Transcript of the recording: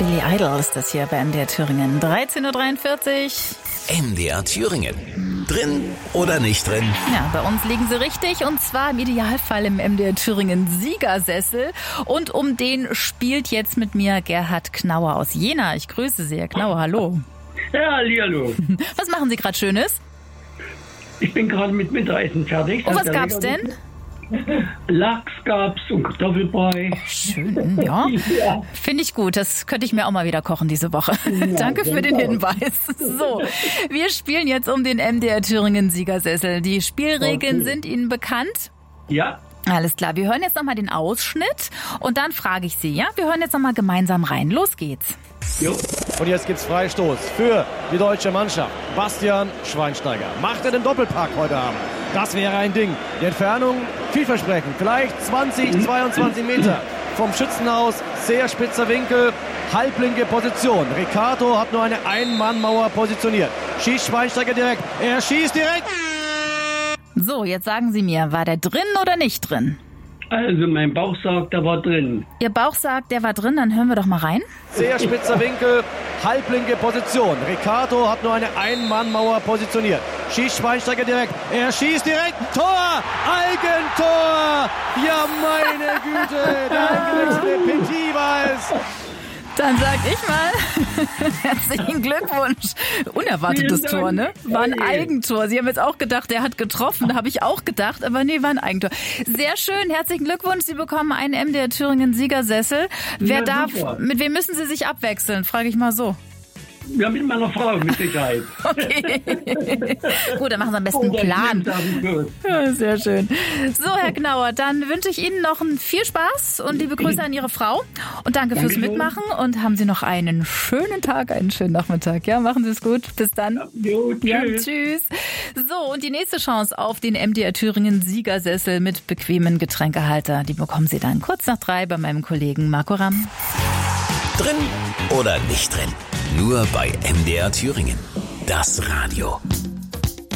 Billy Idol ist das hier bei MDR Thüringen. 13.43 Uhr. MDR Thüringen. Drin oder nicht drin? Ja, bei uns liegen sie richtig und zwar im Idealfall im MDR Thüringen Siegersessel. Und um den spielt jetzt mit mir Gerhard Knauer aus Jena. Ich grüße Sie, Herr Knauer, hallo. Ja, hallo. Was machen Sie gerade Schönes? Ich bin gerade mit Mittagessen fertig. Und was gab's denn? Lachs gab's und Kartoffelbrei. Oh, schön, ja. Ja. Finde ich gut. Das könnte ich mir auch mal wieder kochen diese Woche. Ja, Danke für den genau. Hinweis. So, wir spielen jetzt um den MDR Thüringen Siegersessel. Die Spielregeln Okay. sind Ihnen bekannt? Ja, Alles klar, wir hören jetzt nochmal den Ausschnitt und dann frage ich Sie, ja? Wir hören jetzt nochmal gemeinsam rein. Los geht's. jo. Und jetzt gibt's Freistoß für die deutsche Mannschaft. Bastian Schweinsteiger. Macht er den Doppelpack heute Abend? Das wäre ein Ding. Die Entfernung vielversprechend. Vielleicht 20, 22 Meter vom Schützenhaus. Sehr spitzer Winkel. Halblinke Position. Ricardo hat nur eine Ein-Mann-Mauer positioniert. Schießt Schweinsteiger direkt. Er schießt direkt. So, jetzt sagen Sie mir, war der drin oder nicht drin? Also mein Bauch sagt, der war drin. Ihr Bauch sagt, der war drin, dann hören wir doch mal rein. Sehr spitzer Winkel. Halblinke Position. Ricardo hat nur eine Ein-Mann-Mauer positioniert. Schießt Schweinsteiger direkt. Er schießt direkt. Tor! Eigentor! Ja, meine Güte! Der eingewechselte Petit war es. Dann sag ich mal, herzlichen Glückwunsch. Unerwartetes Vielen Dank. Tor, ne? War ein Hey. Eigentor. Sie haben jetzt auch gedacht, der hat getroffen. Da habe ich auch gedacht, aber nee, war ein Eigentor. Sehr schön, herzlichen Glückwunsch. Sie bekommen einen MDR Thüringen Siegersessel. Wer Ja, darf, super. mit wem müssen Sie sich abwechseln? Frage ich mal so. Ja, mit meiner Frau mit Sicherheit. Okay. Gut, dann machen Sie am besten einen Oh, Plan. das klingt gut. Ja, sehr schön. So, Herr Knauer, dann wünsche ich Ihnen noch viel Spaß und liebe Grüße an Ihre Frau. Und danke fürs Dankeschön. Mitmachen und haben Sie noch einen schönen Tag, einen schönen Nachmittag. Ja, machen Sie es gut. Bis dann. Jo, Ja, tschüss. tschüss. So, und die nächste Chance auf den MDR Thüringen Siegersessel mit bequemen Getränkehalter, die bekommen Sie dann kurz nach 3 bei meinem Kollegen Marco Ramm. Drin oder nicht drin? Nur bei MDR Thüringen. Das Radio.